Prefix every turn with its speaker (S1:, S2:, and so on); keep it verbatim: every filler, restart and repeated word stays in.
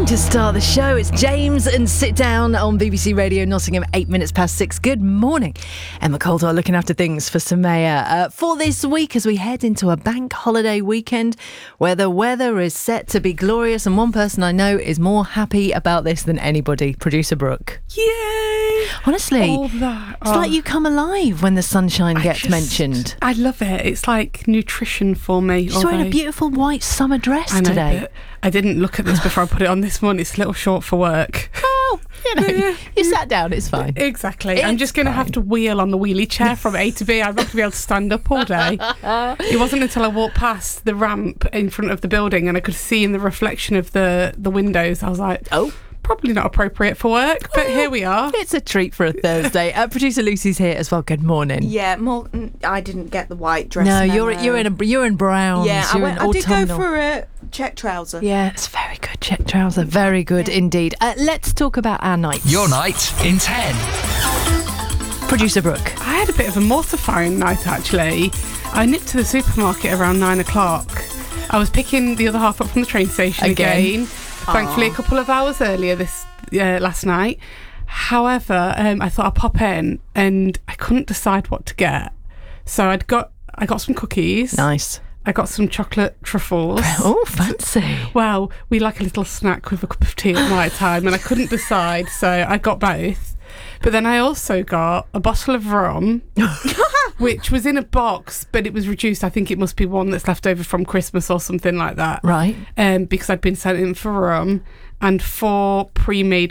S1: to start the show. It's James and Sit Down on B B C Radio Nottingham, eight minutes past six. Good morning. Emma Coldwell looking after things for Samaya uh, for this week as we head into a bank holiday weekend where the weather is set to be glorious, and one person I know is more happy about this than anybody, producer Brooke.
S2: Yay!
S1: Honestly,
S2: All that.
S1: it's
S2: Oh.
S1: like you come alive when the sunshine
S2: I
S1: gets
S2: just-
S1: mentioned.
S2: I love it. It's like nutrition for me.
S1: She's wearing a
S2: although-
S1: beautiful white summer dress
S2: I know,
S1: today.
S2: but I didn't look at this before I put it on this morning. It's a little short for work.
S1: Oh, you know, you sat down, it's fine.
S2: Exactly. I'm
S1: It's
S2: just going to have to wheel on the wheelie chair from A to B. I'm not going to be able to stand up all day. It wasn't until I walked past the ramp in front of the building and I could see in the reflection of the, the windows, I was like,
S1: Oh.
S2: probably not appropriate for work, but here we are.
S1: It's a treat for a Thursday. Uh, producer Lucy's here as well. Good morning.
S3: Yeah, more. I didn't get the white dress.
S1: No,
S3: memo.
S1: you're you're in a you're in browns.
S3: Yeah, I
S1: you're
S3: went.
S1: in
S3: I did go
S1: autumnal.
S3: for a check trouser.
S1: Yeah, it's very good. Check trouser, very good
S3: Yeah.
S1: indeed. Uh, let's talk about our night.
S4: Your night in ten.
S1: Producer Brooke.
S2: I had a bit of a mortifying night, actually. I nipped to the supermarket around nine o'clock. I was picking the other half up from the train station
S1: Again?
S2: again. Thankfully, a couple of hours earlier this uh, last night. However, um, I thought I'd pop in and I couldn't decide what to get. So I'd got I got some cookies.
S1: Nice.
S2: I got some chocolate truffles.
S1: Oh, fancy.
S2: Well, we like a little snack with a cup of tea at night time, and I couldn't decide, so I got both. But then I also got a bottle of rum, which was in a box, but it was reduced. I think it must be one that's left over from Christmas or something like that.
S1: Right.
S2: Um, because I'd been sent in for rum, and four pre-made